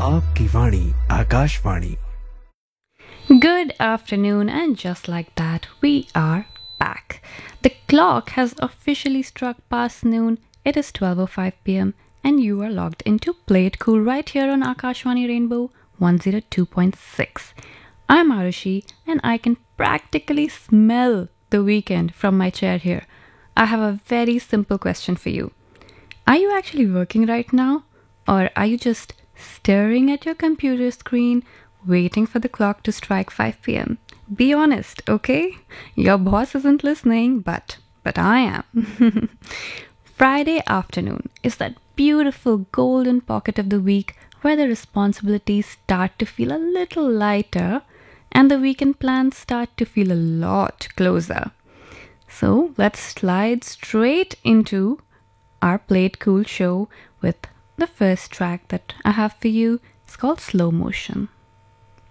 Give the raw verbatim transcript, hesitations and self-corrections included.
आपकी वाणी Akashvani. Good afternoon, and just like that, we are back. The clock has officially struck past noon. It is twelve oh five p m, and you are logged into Play It Cool right here on Akashwani Rainbow one oh two point six. I'm Arushi, and I can practically smell the weekend from my chair here. I have a very simple question for you. Are you actually working right now? Or are you just staring at your computer screen, waiting for the clock to strike five p m? Be honest, okay? Your boss isn't listening, but but I am. Friday afternoon is that beautiful golden pocket of the week where the responsibilities start to feel a little lighter and the weekend plans start to feel a lot closer. So let's slide straight into our Play It Cool show with the first track that I have for you. It's called Slow Motion.